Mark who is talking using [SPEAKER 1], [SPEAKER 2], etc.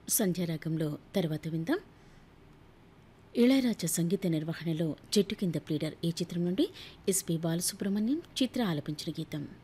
[SPEAKER 1] సంధ్యారాగంలో తర్వాత విందాం. ఇళయరాజా సంగీత నిర్వహణలో చెట్టు కింద ప్లీడర్ ఈ చిత్రం నుండి ఎస్పి బాలసుబ్రహ్మణ్యం చిత్ర ఆలపించిన గీతం.